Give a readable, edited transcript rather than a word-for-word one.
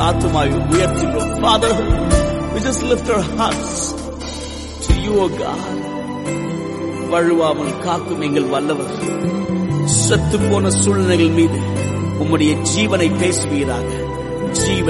ஆத்துமாவை உயர்த்துகிறோம். Father, we just lift our hearts to you, O God. வழுவாமல் காக்கும் எங்கள் வல்லவர், செத்து போன சூழ்நிலைகள் மீது உம்முடைய ஜீவனை பேசுவீராக. ஜீவன்